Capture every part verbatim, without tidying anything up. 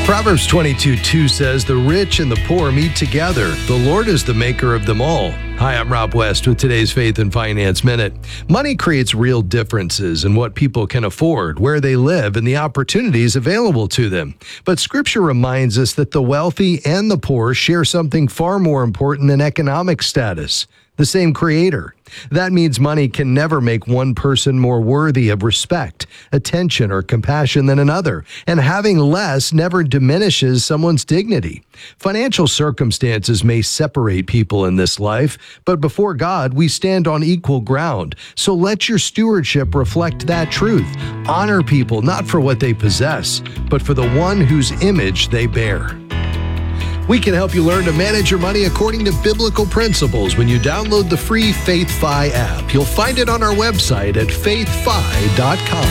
Proverbs twenty-two two says, "The rich and the poor meet together. The Lord is the maker of them all." Hi, I'm Rob West with today's Faith and Finance Minute. Money creates real differences in what people can afford, where they live, and the opportunities available to them. But Scripture reminds us that the wealthy and the poor share something far more important than economic status: the same Creator. That means money can never make one person more worthy of respect, attention, or compassion than another, and having less never diminishes someone's dignity. Financial circumstances may separate people in this life, but before God, we stand on equal ground. So let your stewardship reflect that truth. Honor people not for what they possess, but for the one whose image they bear. We can help you learn to manage your money according to biblical principles when you download the free FaithFi app. You'll find it on our website at faith fi dot com.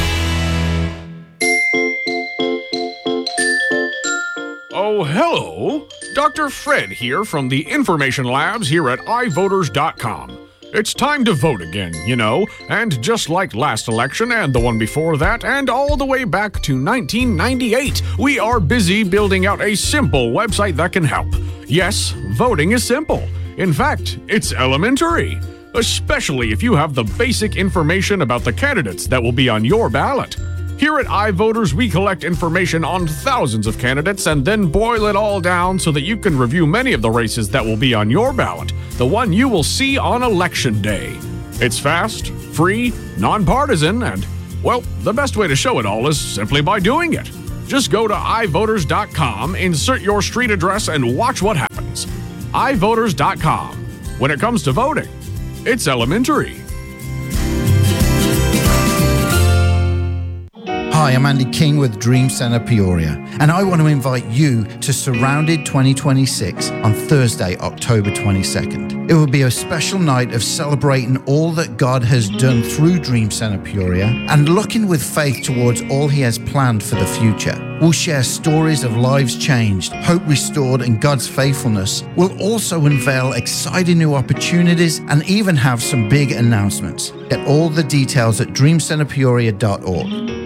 Oh, hello. Doctor Fred here from the Information Labs here at i voters dot com. It's time to vote again, you know, and just like last election and the one before that and all the way back to nineteen ninety-eight, we are busy building out a simple website that can help. Yes, voting is simple. In fact, it's elementary, especially if you have the basic information about the candidates that will be on your ballot. Here at iVoters, we collect information on thousands of candidates and then boil it all down so that you can review many of the races that will be on your ballot, the one you will see on Election Day. It's fast, free, nonpartisan, and, well, the best way to show it all is simply by doing it. Just go to i voters dot com, insert your street address, and watch what happens. i voters dot com. When it comes to voting, it's elementary. Hi, I'm Andy King with Dream Center Peoria, and I want to invite you to Surrounded twenty twenty-six on Thursday, October twenty-second. It will be a special night of celebrating all that God has done through Dream Center Peoria and looking with faith towards all He has planned for the future. We'll share stories of lives changed, hope restored, and God's faithfulness. We'll also unveil exciting new opportunities and even have some big announcements. Get all the details at dream center peoria dot org.